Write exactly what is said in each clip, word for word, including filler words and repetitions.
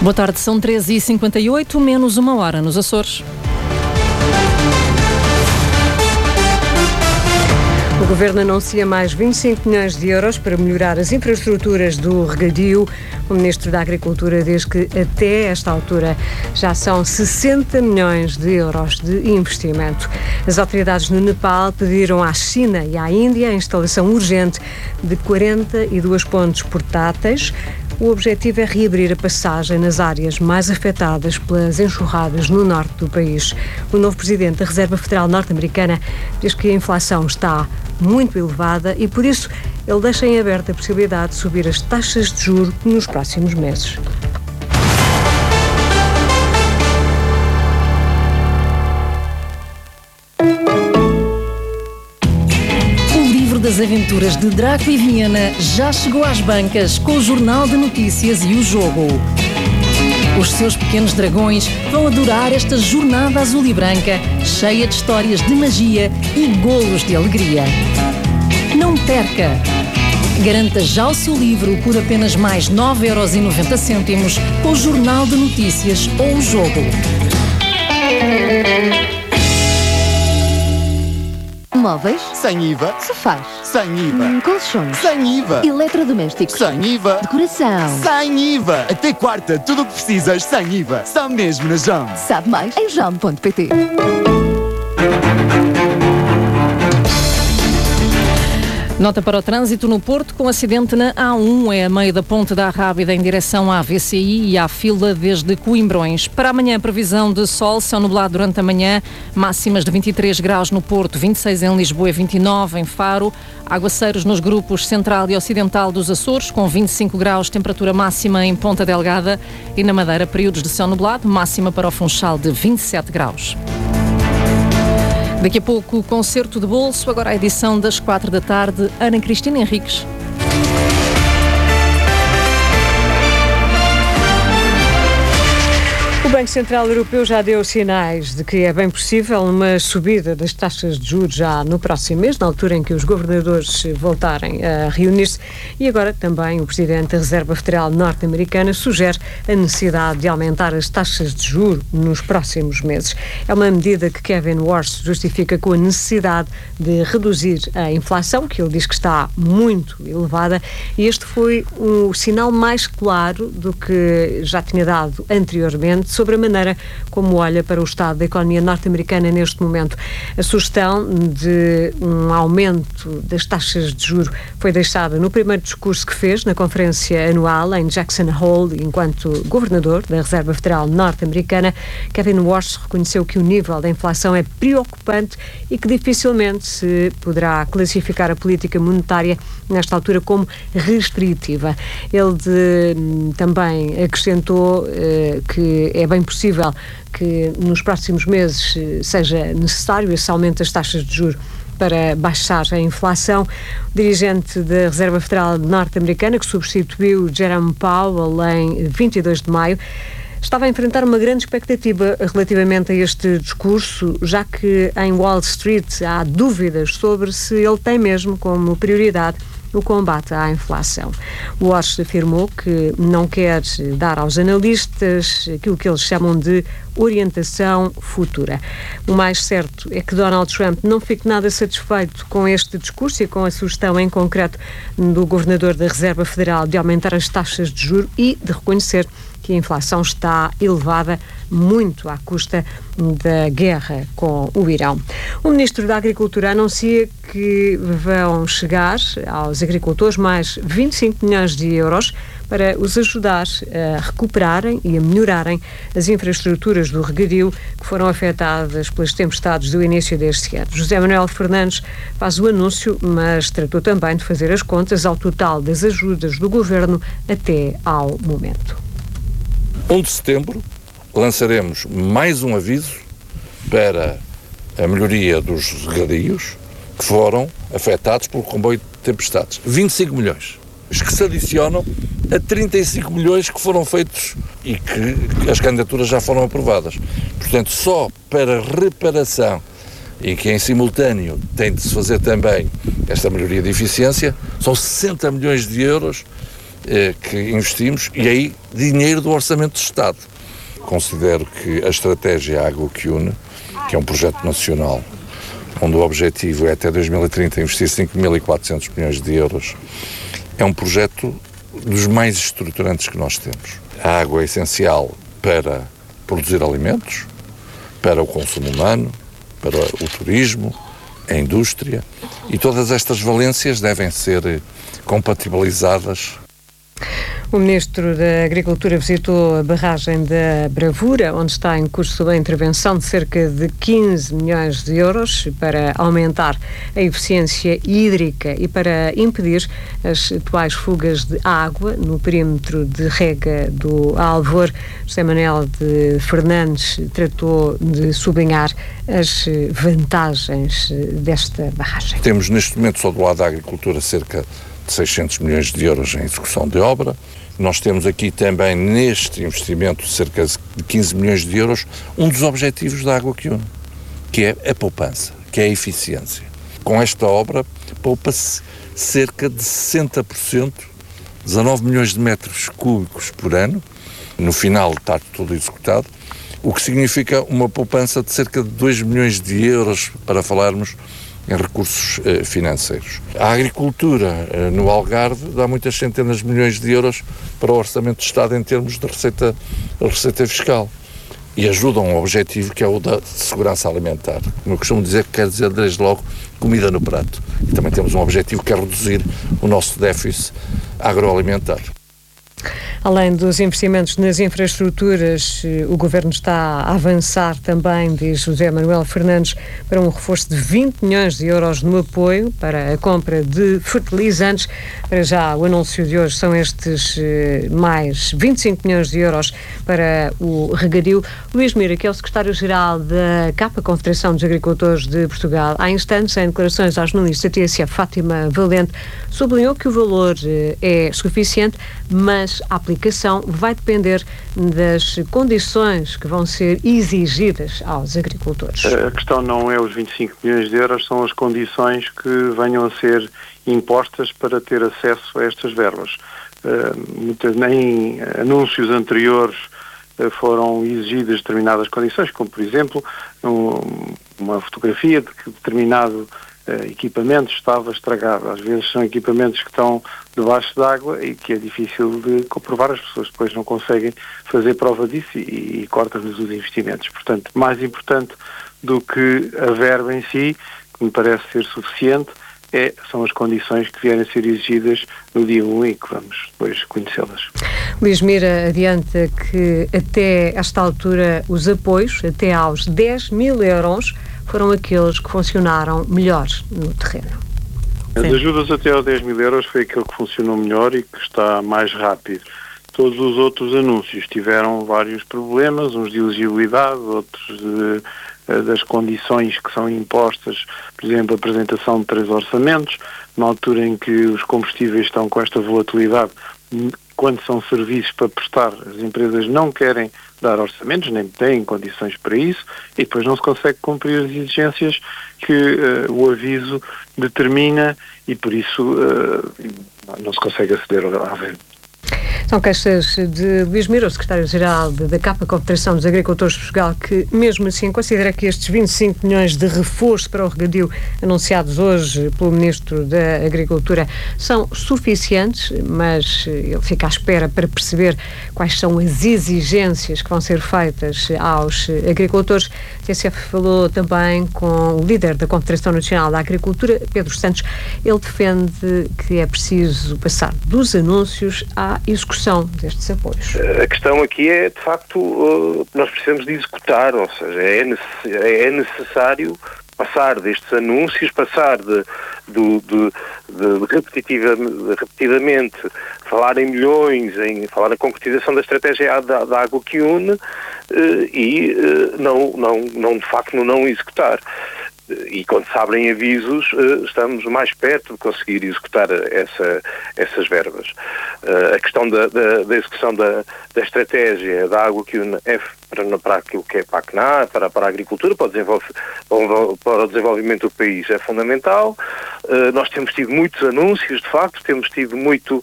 Boa tarde, são treze e cinquenta e oito, menos uma hora nos Açores. O Governo anuncia mais vinte e cinco milhões de euros para melhorar as infraestruturas do regadio. O Ministro da Agricultura diz que até esta altura já são sessenta milhões de euros de investimento. As autoridades no Nepal pediram à China e à Índia a instalação urgente de quarenta e dois pontos portáteis. O objetivo é reabrir a passagem nas áreas mais afetadas pelas enxurradas no norte do país. O novo presidente da Reserva Federal norte-americana diz que a inflação está muito elevada e, por isso, ele deixa em aberto a possibilidade de subir as taxas de juros nos próximos meses. Das aventuras de Draco e Viena já chegou às bancas com o Jornal de Notícias e o Jogo. Os seus pequenos dragões vão adorar esta jornada azul e branca, cheia de histórias de magia e golos de alegria. Não perca! Garanta já o seu livro por apenas mais nove euros e noventa cêntimos com o Jornal de Notícias ou o Jogo. Móveis? Sem I V A. Sofás? Sem I V A. Hum, colchões? Sem I V A. Eletrodomésticos? Sem I V A. Decoração? Sem I V A. Até quarta, tudo o que precisas sem I V A. Só mesmo na Jaume. Sabe mais em jaume ponto pt. Nota para o trânsito no Porto, com acidente na A um, é a meio da Ponte da Arrábida em direção à V C I e à fila desde Coimbrões. Para amanhã, previsão de sol, céu nublado durante a manhã, máximas de vinte e três graus no Porto, vinte e seis em Lisboa e vinte e nove em Faro. Aguaceiros nos grupos central e ocidental dos Açores, com vinte e cinco graus, temperatura máxima em Ponta Delgada. E na Madeira, períodos de céu nublado, máxima para o Funchal de vinte e sete graus. Daqui a pouco, o concerto de bolso, agora a edição das quatro da tarde, Ana Cristina Henriques. O Banco Central Europeu já deu sinais de que é bem possível uma subida das taxas de juros já no próximo mês, na altura em que os governadores voltarem a reunir-se. E agora também o Presidente da Reserva Federal norte-americana sugere a necessidade de aumentar as taxas de juros nos próximos meses. É uma medida que Kevin Warsh justifica com a necessidade de reduzir a inflação, que ele diz que está muito elevada, e este foi o sinal mais claro do que já tinha dado anteriormente sobre a maneira como olha para o estado da economia norte-americana neste momento. A sugestão de um aumento das taxas de juros foi deixada no primeiro discurso que fez na conferência anual em Jackson Hole, enquanto governador da Reserva Federal norte-americana. Kevin Warsh reconheceu que o nível da inflação é preocupante e que dificilmente se poderá classificar a política monetária nesta altura como restritiva. Ele de, também acrescentou eh, que é bem possível que nos próximos meses seja necessário esse aumento das taxas de juros para baixar a inflação. O dirigente da Reserva Federal norte-americana, que substituiu Jerome Powell em vinte e dois de maio, estava a enfrentar uma grande expectativa relativamente a este discurso, já que em Wall Street há dúvidas sobre se ele tem mesmo como prioridade o combate à inflação. O Warsh afirmou que não quer dar aos analistas aquilo que eles chamam de orientação futura. O mais certo é que Donald Trump não fique nada satisfeito com este discurso e com a sugestão em concreto do governador da Reserva Federal de aumentar as taxas de juros e de reconhecer que a inflação está elevada muito à custa da guerra com o Irão. O Ministro da Agricultura anuncia que vão chegar aos agricultores mais vinte e cinco milhões de euros para os ajudar a recuperarem e a melhorarem as infraestruturas do regadio que foram afetadas pelas tempestades do início deste ano. José Manuel Fernandes faz o anúncio, mas tratou também de fazer as contas ao total das ajudas do Governo até ao momento. um de setembro lançaremos mais um aviso para a melhoria dos regadios que foram afetados pelo comboio de tempestades. vinte e cinco milhões, que se adicionam a trinta e cinco milhões que foram feitos e que as candidaturas já foram aprovadas. Portanto, só para reparação e que em simultâneo tem de se fazer também esta melhoria de eficiência, são sessenta milhões de euros eh, que investimos, e aí dinheiro do Orçamento de Estado. Considero que a estratégia Água que Une, que é um projeto nacional, onde o objetivo é até dois mil e trinta investir cinco mil e quatrocentos milhões de euros, é um projeto dos mais estruturantes que nós temos. A água é essencial para produzir alimentos, para o consumo humano, para o turismo, a indústria, e todas estas valências devem ser compatibilizadas. O Ministro da Agricultura visitou a barragem da Bravura, onde está em curso a intervenção de cerca de quinze milhões de euros para aumentar a eficiência hídrica e para impedir as atuais fugas de água no perímetro de rega do Alvor. José Manuel de Fernandes tratou de sublinhar as vantagens desta barragem. Temos neste momento, só do lado da agricultura, cerca de seiscentos milhões de euros em execução de obra. Nós temos aqui também, neste investimento, cerca de quinze milhões de euros, um dos objetivos da Água que Une, que é a poupança, que é a eficiência. Com esta obra, poupa-se cerca de sessenta por cento, dezanove milhões de metros cúbicos por ano. No final está tudo executado, o que significa uma poupança de cerca de dois milhões de euros, para falarmos em recursos eh, financeiros. A agricultura eh, no Algarve dá muitas centenas de milhões de euros para o Orçamento de Estado em termos de receita, de receita fiscal, e ajuda a um objetivo que é o da segurança alimentar. Como eu costumo dizer, que quer dizer desde logo comida no prato. E também temos um objetivo que é reduzir o nosso déficit agroalimentar. Além dos investimentos nas infraestruturas, o Governo está a avançar também, diz José Manuel Fernandes, para um reforço de vinte milhões de euros no apoio para a compra de fertilizantes. Para já, o anúncio de hoje são estes mais vinte e cinco milhões de euros para o regadio. Luís Mira, que é o secretário-geral da C A P, a Confederação dos Agricultores de Portugal, há instantes, em declarações à jornalista T S F Fátima Valente, sublinhou que o valor é suficiente, mas a aplicação vai depender das condições que vão ser exigidas aos agricultores. A questão não é os vinte e cinco milhões de euros, são as condições que venham a ser impostas para ter acesso a estas verbas. Uh, muitas, nem anúncios anteriores uh, foram exigidas determinadas condições, como por exemplo um, uma fotografia de que determinado Uh, equipamento estava estragado. Às vezes são equipamentos que estão debaixo d'água e que é difícil de comprovar, as pessoas depois não conseguem fazer prova disso e, e cortam-nos os investimentos. Portanto, mais importante do que a verba em si, que me parece ser suficiente, é, são as condições que vierem a ser exigidas no dia um e que vamos depois conhecê-las. Luís Mira adianta que até esta altura os apoios, até aos dez mil euros, foram aqueles que funcionaram melhor no terreno. As ajudas até aos dez mil euros foi aquele que funcionou melhor e que está mais rápido. Todos os outros anúncios tiveram vários problemas, uns de elegibilidade, outros de, das condições que são impostas, por exemplo, a apresentação de três orçamentos, na altura em que os combustíveis estão com esta volatilidade, quando são serviços para prestar, as empresas não querem dar orçamentos, nem têm condições para isso, e depois não se consegue cumprir as exigências que uh, o aviso determina e por isso uh, não se consegue aceder à verba. São queixas de Luís Mira, o secretário-geral da C A P, a Confederação dos Agricultores de Portugal, que mesmo assim considera que estes vinte e cinco milhões de reforço para o regadio anunciados hoje pelo Ministro da Agricultura são suficientes, mas ele fica à espera para perceber quais são as exigências que vão ser feitas aos agricultores. A T S F falou também com o líder da Confederação Nacional da Agricultura, Pedro Santos. Ele defende que é preciso passar dos anúncios à execução destes apoios. A questão aqui é, de facto, nós precisamos de executar, ou seja, é, necess- é necessário passar destes anúncios, passar de, de, de, de, repetitiva, de repetidamente falar em milhões, em falar na concretização da estratégia da, da Água que Une e não, não, não, de facto, não executar. e quando se abrem avisos, estamos mais perto de conseguir executar essa, essas verbas. A questão da, da, da execução da, da estratégia da água que é para, para aquilo que é para a C N A, para, para a agricultura, para o, desenvolve, para o desenvolvimento do país é fundamental. Nós temos tido muitos anúncios, de facto, temos tido muito,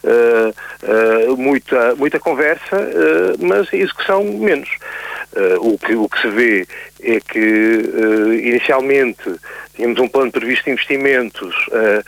muita, muita conversa, mas a execução menos. O que, o que se vê é que, uh, inicialmente, tínhamos um plano previsto de investimentos uh,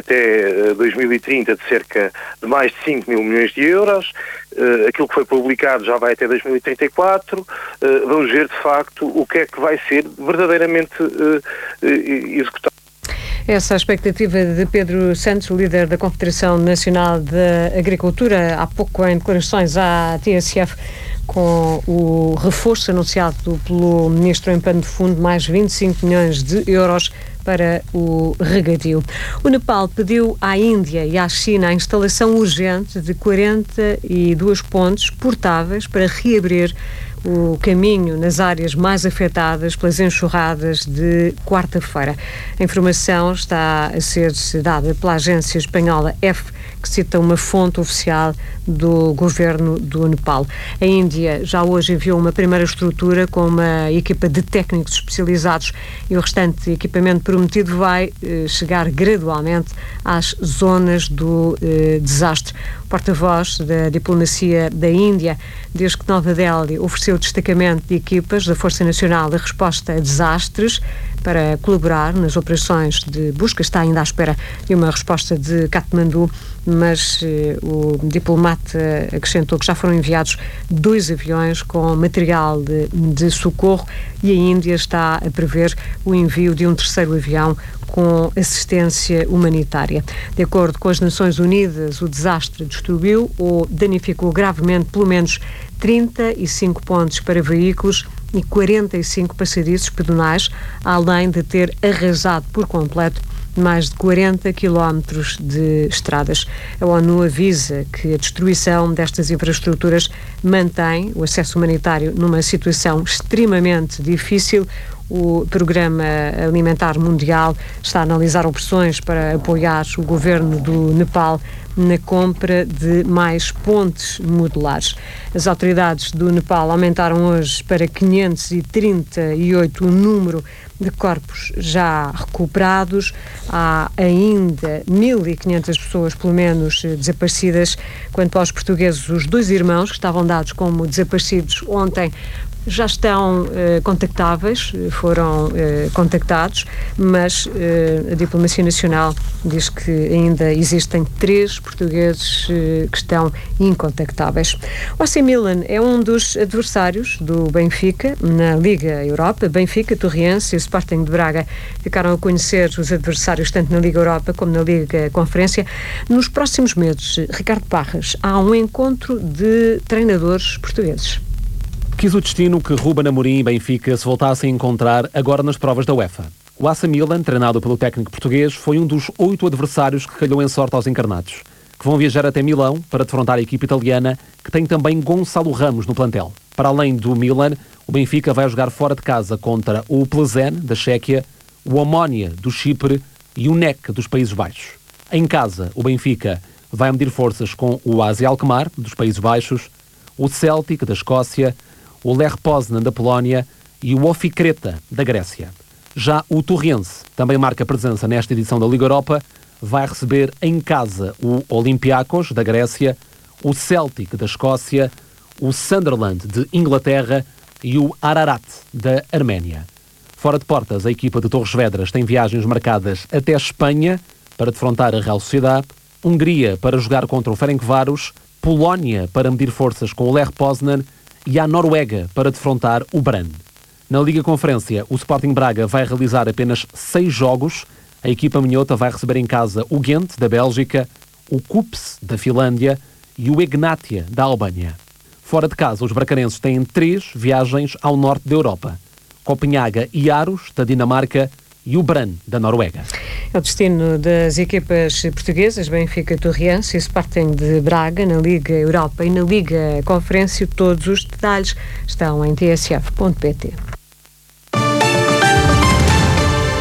até uh, dois mil e trinta de cerca de mais de cinco mil milhões de euros. Uh, aquilo que foi publicado já vai até dois mil e trinta e quatro. Uh, vamos ver, de facto, o que é que vai ser verdadeiramente uh, uh, executado. Essa é a expectativa de Pedro Santos, líder da Confederação Nacional da Agricultura, há pouco em declarações à T S F, com o reforço anunciado pelo Ministro em pano de fundo, mais vinte e cinco milhões de euros para o regadio. O Nepal pediu à Índia e à China a instalação urgente de quarenta e duas pontes portáveis para reabrir o caminho nas áreas mais afetadas pelas enxurradas de quarta-feira. A informação está a ser dada pela agência espanhola F, que cita uma fonte oficial do governo do Nepal. A Índia já hoje enviou uma primeira estrutura com uma equipa de técnicos especializados e o restante equipamento prometido vai eh, chegar gradualmente às zonas do eh, desastre. O porta-voz da diplomacia da Índia diz que Nova Delhi ofereceu destacamento de equipas da Força Nacional de Resposta a Desastres para colaborar nas operações de busca. Está ainda à espera de uma resposta de Katmandu, mas eh, o diplomata acrescentou que já foram enviados dois aviões com material de, de socorro e a Índia está a prever o envio de um terceiro avião com assistência humanitária. De acordo com as Nações Unidas, o desastre destruiu ou danificou gravemente pelo menos trinta e cinco pontes para veículos e quarenta e cinco passadiços pedonais, além de ter arrasado por completo mais de quarenta quilómetros de estradas. A ONU avisa que a destruição destas infraestruturas mantém o acesso humanitário numa situação extremamente difícil. O Programa Alimentar Mundial está a analisar opções para apoiar o governo do Nepal na compra de mais pontes modulares. As autoridades do Nepal aumentaram hoje para quinhentos e trinta e oito o número de corpos já recuperados. Há ainda mil e quinhentas pessoas, pelo menos, desaparecidas. Quanto aos portugueses, os dois irmãos que estavam dados como desaparecidos ontem já estão eh, contactáveis, foram eh, contactados, mas eh, a Diplomacia Nacional diz que ainda existem três portugueses eh, que estão incontactáveis. O A C Milan é um dos adversários do Benfica na Liga Europa. Benfica, Torriense e o Sporting de Braga ficaram a conhecer os adversários tanto na Liga Europa como na Liga Conferência. Nos próximos meses, Ricardo Parras, há um encontro de treinadores portugueses. Quis o destino que Ruben Amorim e Benfica se voltassem a encontrar agora nas provas da UEFA. O A C Milan, treinado pelo técnico português, foi um dos oito adversários que calhou em sorte aos encarnados, que vão viajar até Milão para defrontar a equipe italiana, que tem também Gonçalo Ramos no plantel. Para além do Milan, o Benfica vai jogar fora de casa contra o Plzeň, da Chequia, o Omonia, do Chipre e o N E C, dos Países Baixos. Em casa, o Benfica vai medir forças com o A Z Alkmaar, dos Países Baixos, o Celtic, da Escócia, o Lech Poznan da Polónia e o Ofi Creta da Grécia. Já o Torriense, também marca presença nesta edição da Liga Europa, vai receber em casa o Olympiacos da Grécia, o Celtic da Escócia, o Sunderland de Inglaterra e o Ararat da Arménia. Fora de portas, a equipa de Torres Vedras tem viagens marcadas até Espanha para defrontar a Real Sociedade, Hungria para jogar contra o Ferencváros, Polónia para medir forças com o Lech Poznan e a Noruega para defrontar o Brann. Na Liga Conferência, o Sporting Braga vai realizar apenas seis jogos. A equipa minhota vai receber em casa o Ghent, da Bélgica, o Kups, da Finlândia e o Egnatia, da Albânia. Fora de casa, os bracarenses têm três viagens ao norte da Europa: Copenhaga e Aros, da Dinamarca, e o Brann, da Noruega. É o destino das equipas portuguesas, Benfica, Torriense e Sporting de Braga, na Liga Europa e na Liga Conferência. Todos os detalhes estão em t s f ponto p t.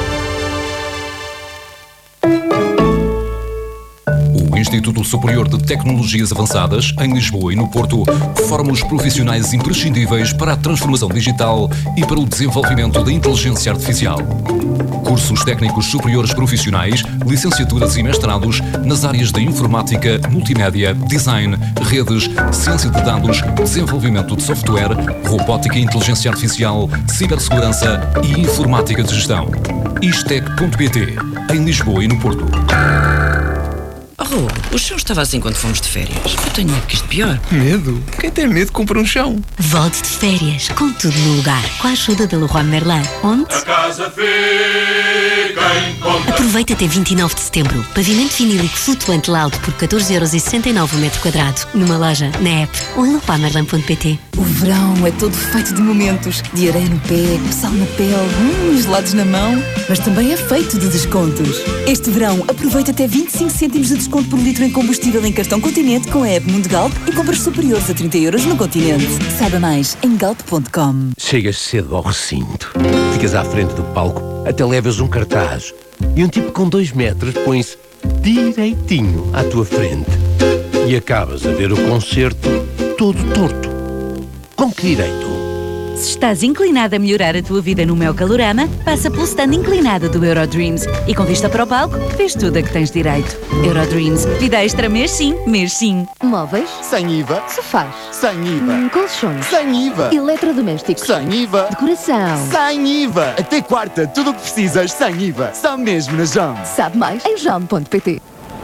Instituto Superior de Tecnologias Avançadas, em Lisboa e no Porto, que forma os profissionais imprescindíveis para a transformação digital e para o desenvolvimento da inteligência artificial. Cursos técnicos superiores profissionais, licenciaturas e mestrados nas áreas da informática, multimédia, design, redes, ciência de dados, desenvolvimento de software, robótica e inteligência artificial, cibersegurança e informática de gestão. Istec ponto pt, em Lisboa e no Porto. Oh, o chão estava assim quando fomos de férias. Eu tenho medo que isto pior. Medo? Quem tem medo compra um chão. Volte de férias, com tudo no lugar, com a ajuda da Leroy Merlin. Onde? A casa fica em conta. Aproveita até vinte e nove de setembro. Pavimento vinílico flutuante Laude por catorze euros e sessenta e nove o metro quadrado. Numa loja, na app ou em leroy merlin ponto pt. O verão é todo feito de momentos. De areia no pé, sal na pele, hum, gelados na mão. Mas também é feito de descontos. Este verão, aproveita até vinte e cinco cêntimos de desconto por litro em combustível em cartão Continente com a app Mundo Galp e compras superiores a trinta euros no Continente. Saiba mais em galp ponto com. Chegas cedo ao recinto, ficas à frente do palco, até levas um cartaz e um tipo com dois metros põe-se direitinho à tua frente e acabas a ver o concerto todo torto. Com que direito? Se estás inclinado a melhorar a tua vida no Meu Calorama, passa pelo stand inclinado do Eurodreams e com vista para o palco, vês tudo a que tens direito. Eurodreams, vida extra mês sim, mês sim. Móveis? Sem I V A. Sofás? Sem I V A. Hum, colchões? Sem I V A. Eletrodomésticos? Sem I V A. Decoração? Sem I V A. Até quarta, tudo o que precisas sem I V A. Só mesmo na Jam. Sabe mais em jam ponto pt.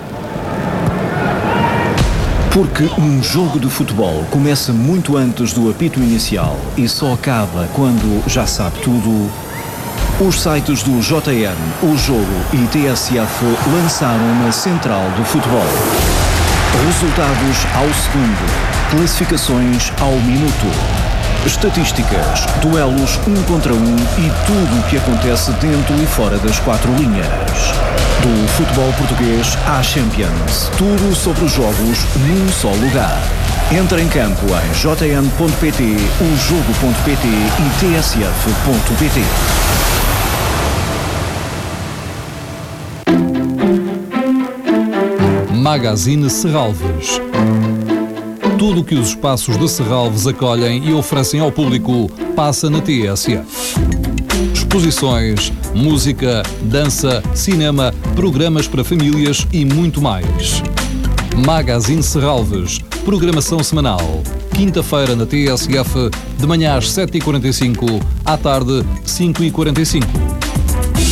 Porque um jogo de futebol começa muito antes do apito inicial e só acaba quando já sabe tudo, os sites do J N, O Jogo e T S F lançaram uma central do futebol. Resultados ao segundo, classificações ao minuto, estatísticas, duelos um contra um e tudo o que acontece dentro e fora das quatro linhas. Do futebol português à Champions. Tudo sobre os jogos num só lugar. Entra em campo em j n ponto p t, o jogo ponto p t e t s f ponto p t. Magazine Serralves. Tudo o que os espaços de Serralves acolhem e oferecem ao público passa na T S F. Exposições, música, dança, cinema, programas para famílias e muito mais. Magazine Serralves, programação semanal. Quinta-feira na T S F, de manhã às sete e quarenta e cinco, à tarde cinco e quarenta e cinco.